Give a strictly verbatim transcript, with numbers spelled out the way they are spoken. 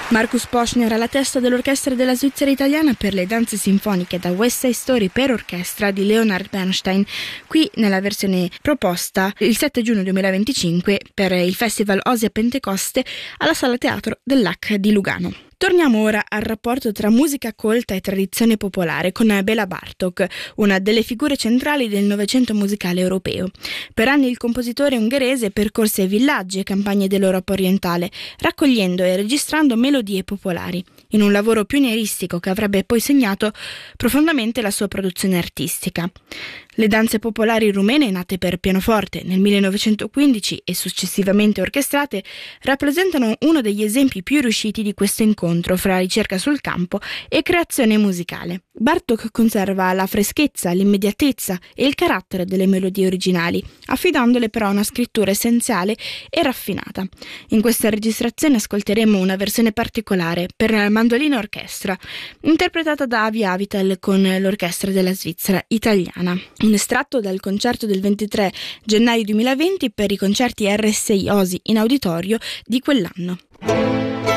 Markus Poschner alla testa dell'Orchestra della Svizzera Italiana per le danze sinfoniche da West Side Story per orchestra di Leonard Bernstein, qui nella versione proposta il sette giugno duemilaventicinque per il Festival Osia Pentecoste alla Sala Teatro dell'A C di Lugano. Torniamo ora al rapporto tra musica colta e tradizione popolare con Béla Bartók, una delle figure centrali del Novecento musicale europeo. Per anni il compositore ungherese percorse villaggi e campagne dell'Europa orientale, raccogliendo e registrando melodie popolari, in un lavoro pionieristico che avrebbe poi segnato profondamente la sua produzione artistica. Le danze popolari rumene, nate per pianoforte nel millenovecentoquindici e successivamente orchestrate, rappresentano uno degli esempi più riusciti di questo incontro fra ricerca sul campo e creazione musicale. Bartók conserva la freschezza, l'immediatezza e il carattere delle melodie originali, affidandole però a una scrittura essenziale e raffinata. In questa registrazione ascolteremo una versione particolare per mandolino orchestra, interpretata da Avi Avital con l'Orchestra della Svizzera Italiana. Un estratto dal concerto del ventitré gennaio duemilaventi per i concerti R S I Osi in auditorio di quell'anno.